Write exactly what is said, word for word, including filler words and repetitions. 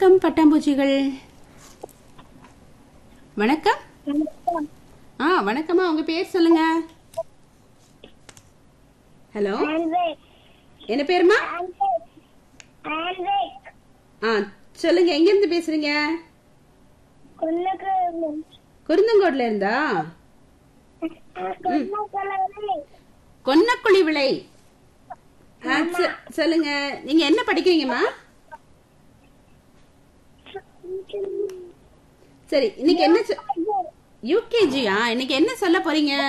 வணக்கம் பட்டாம்பூச்சிகள். வணக்கம். ஆ வணக்கம்மா, உங்க பேர் சொல்லுங்க. ஹலோ, என்ன பேருமா? ஆ சொல்லுங்க, எங்க இருந்து பேசுறீங்க? குருந்தங்கோட்ல இருந்தா? கொன்னக்குழி விளை. சொல்லுங்க, நீங்க என்ன படிக்கிறீங்கம்மா? சரி, இன்னைக்கு என்ன யூகேஜியா? இன்னைக்கு என்ன சொல்ல போறீங்க?